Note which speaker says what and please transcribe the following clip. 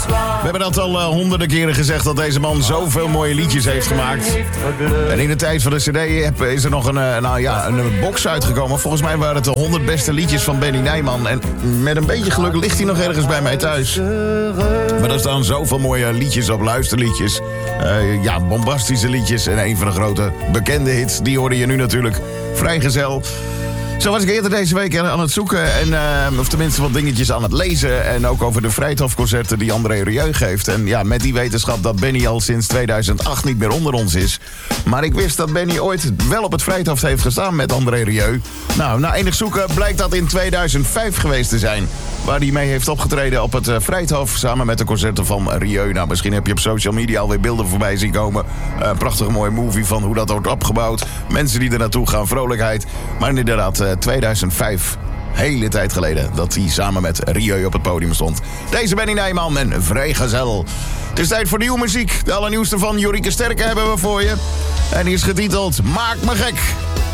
Speaker 1: We hebben dat al honderden keren gezegd dat deze man zoveel mooie liedjes heeft gemaakt. En in de tijd van de CD is er nog een box uitgekomen. Volgens mij waren het de 100 beste liedjes van Benny Nijman. En met een beetje geluk ligt hij nog ergens bij mij thuis. Maar er staan zoveel mooie liedjes op, luisterliedjes. Bombastische liedjes. En een van de grote bekende hits, die hoorde je nu natuurlijk. Vrijgezel. Zo was ik eerder deze week aan het zoeken, of tenminste wat dingetjes aan het lezen. En ook over de Vrijthof-concerten die André Rieu geeft. En ja, met die wetenschap dat Benny al sinds 2008 niet meer onder ons is. Maar ik wist dat Benny ooit wel op het Vrijthof heeft gestaan met André Rieu. Nou, na enig zoeken blijkt dat in 2005 geweest te zijn. Waar hij mee heeft opgetreden op het Vrijthof samen met de concerten van Rieu. Nou, misschien heb je op social media alweer beelden voorbij zien komen. Een prachtige mooie movie van hoe dat wordt opgebouwd. Mensen die er naartoe gaan, vrolijkheid. Maar inderdaad, 2005, hele tijd geleden, dat hij samen met Rieu op het podium stond. Deze Benny Nijman en Vrijgezel. Het is tijd voor nieuwe muziek. De allernieuwste van Jorike Sterke hebben we voor je. En die is getiteld Maak me gek.